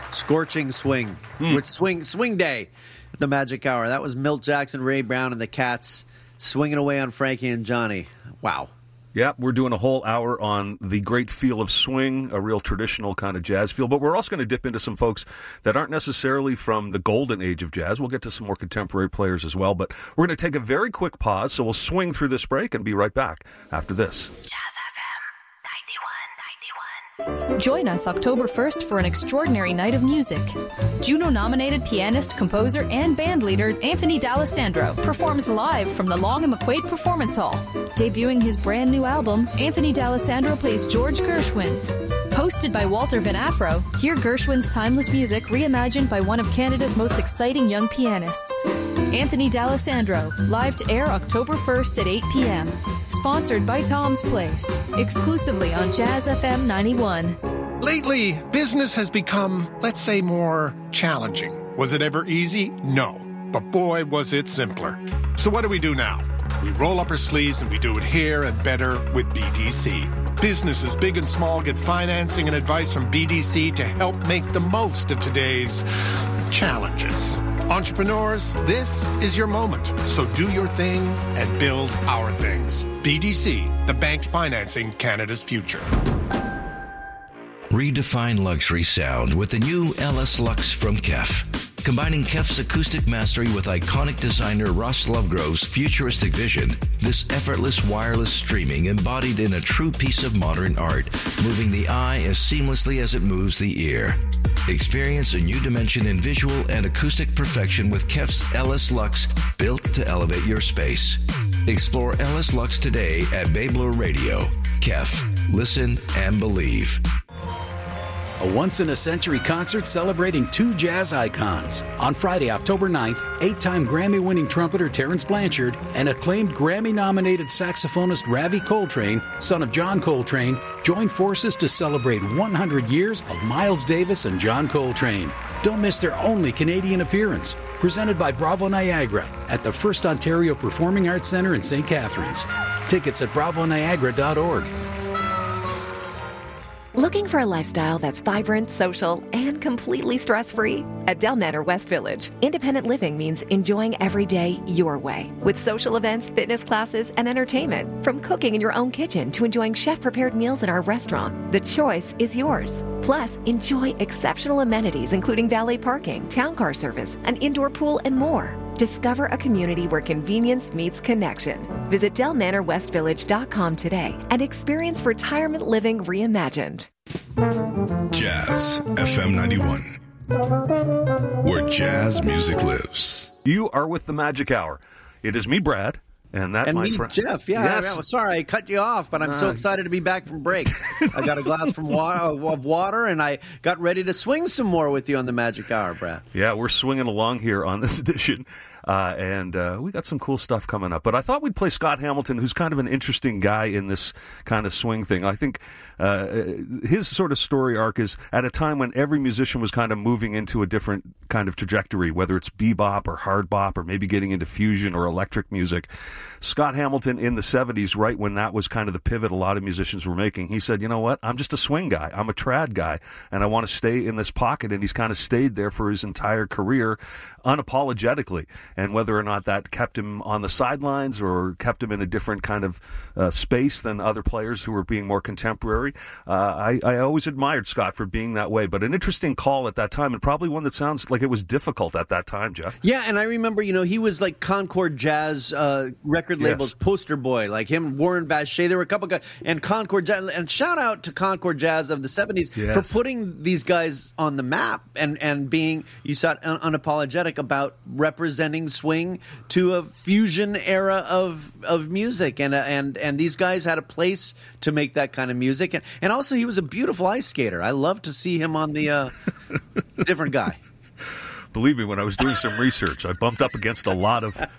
Scorching Swing. With swing day at the Magic Hour. That was Milt Jackson, Ray Brown, and the Cats swinging away on Frankie and Johnny. Wow. Yeah, we're doing a whole hour on the great feel of swing, a real traditional kind of jazz feel, but we're also going to dip into some folks that aren't necessarily from the golden age of jazz. We'll get to some more contemporary players as well, but we're going to take a very quick pause, so we'll swing through this break and be right back after this. Jazz FM 91.91. Join us October 1st for an extraordinary night of music. Juno-nominated pianist, composer, and bandleader Anthony D'Alessandro performs live from the Long and McQuaid Performance Hall. Debuting his brand new album, Anthony D'Alessandro plays George Gershwin. Hosted by Walter Van Afro, hear Gershwin's timeless music reimagined by one of Canada's most exciting young pianists. Anthony D'Alessandro, live to air October 1st at 8 p.m. Sponsored by Tom's Place, exclusively on Jazz FM 91. Lately, business has become, let's say, more challenging. Was it ever easy? No. But boy, was it simpler. So what do we do now? We roll up our sleeves and we do it here and better with BDC. Businesses big and small get financing and advice from BDC to help make the most of today's challenges. Entrepreneurs, this is your moment. So do your thing and build our things. BDC, the bank financing Canada's future. Redefine luxury sound with the new LS Lux from KEF. Combining KEF's acoustic mastery with iconic designer Ross Lovegrove's futuristic vision, this effortless wireless streaming embodied in a true piece of modern art, moving the eye as seamlessly as it moves the ear. Experience a new dimension in visual and acoustic perfection with KEF's LS Lux, built to elevate your space. Explore LS Lux today at Babler Radio. KEF. Listen and believe. A once-in-a-century concert celebrating two jazz icons. On Friday, October 9th, 8-time Grammy-winning trumpeter Terrence Blanchard and acclaimed Grammy-nominated saxophonist Ravi Coltrane, son of John Coltrane, join forces to celebrate 100 years of Miles Davis and John Coltrane. Don't miss their only Canadian appearance. Presented by Bravo Niagara at the First Ontario Performing Arts Centre in St. Catharines. Tickets at bravoniagara.org. Looking for a lifestyle that's vibrant, social, and completely stress-free? At Del Manor West Village, independent living means enjoying every day your way. With social events, fitness classes, and entertainment. From cooking in your own kitchen to enjoying chef-prepared meals in our restaurant. The choice is yours. Plus, enjoy exceptional amenities including valet parking, town car service, an indoor pool, and more. Discover a community where convenience meets connection. Visit DelManorWestVillage.com today and experience retirement living reimagined. Jazz FM 91, where jazz music lives. You are with the Magic Hour. It is me, Brad. And my me, friend Jeff. Yeah, yes. Sorry I cut you off, but I'm so excited to be back from break. I got a glass of water, and I got ready to swing some more with you on the Magic Hour, Brad. Yeah, we're swinging along here on this edition, and we got some cool stuff coming up. But I thought we'd play Scott Hamilton, who's kind of an interesting guy in this kind of swing thing. I think his sort of story arc is at a time when every musician was kind of moving into a different kind of trajectory, whether it's bebop or hard bop or maybe getting into fusion or electric music. Scott Hamilton in the 70s, right when that was kind of the pivot a lot of musicians were making, he said, you know what, I'm just a swing guy. I'm a trad guy, and I want to stay in this pocket. And he's kind of stayed there for his entire career unapologetically. And whether or not that kept him on the sidelines or kept him in a different kind of space than other players who were being more contemporary, I always admired Scott for being that way. But an interesting call at that time, and probably one that sounds like it was difficult at that time, Jeff. Yeah, and I remember, he was like Concord Jazz record label's poster boy, like him, Warren Bache. There were a couple guys, and Concord Jazz, and shout out to Concord Jazz of the 70s for putting these guys on the map and being, you saw it, unapologetic about representing swing to a fusion era of music, and these guys had a place to make that kind of music, and also he was a beautiful ice skater. I love to see him on the different guy. Believe me, when I was doing some research, I bumped up against a lot of